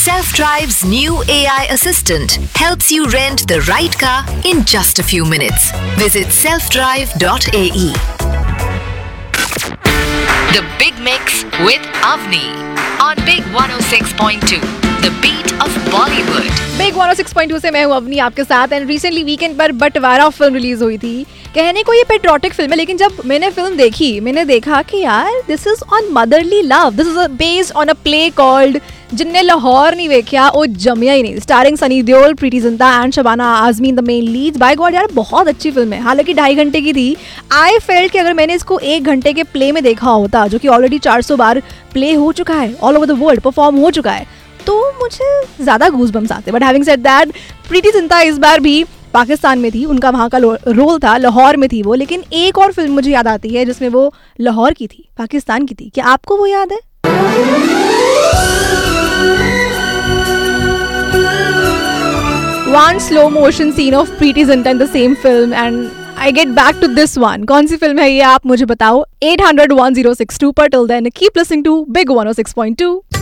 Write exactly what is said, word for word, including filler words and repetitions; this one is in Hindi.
Self-Drive's new A I assistant helps you rent the right car in just a few minutes. Visit self drive dot a e. The Big Mix with Avni on Big one oh six point two, the beat of Bollywood. Big one O six point two से मैं हूँ अवनी आपके साथ। एंड रिसेंटली वीकेंड पर बंटवारा फिल्म रिलीज हुई थी। कहने को ये पेट्रियोटिक फिल्म है, लेकिन जब मैंने फिल्म देखी मैंने देखा कि यार this is on motherly love. This is based on a play called जिन्ने लाहौर नहीं वेख्या वो जमिया ही नहीं, starring Sunny Deol, Preity Zinta and Shabana Azmi in the main Leeds. Bye God यार बहुत अच्छी फिल्म है, हालांकि ढाई घंटे की थी। आई फेल्ट कि अगर मैंने इसको एक घंटे के प्ले में देखा होता, जो कि ऑलरेडी चार सौ बार प्ले हो चुका है, all over the world perform हो चुका है, तो मुझे ज़्यादा गूज़बम्स आते। But having said that, Preity Zinta इस बार भी पाकिस्तान में थी, उनका वहाँ का रोल था, लाहौर में थी वो। लेकिन एक और फिल्म मुझे याद आती है जिसमें वो लाहौर की थी, पाकिस्तान की थी। क्या आपको वो याद है? One slow motion scene of Preeti Zinta in the same film and I get back to this one. कौन सी फिल्म है ये आप मुझे बताओ eight hundred one oh six two पर। Till then keep listening to Big one oh six point two.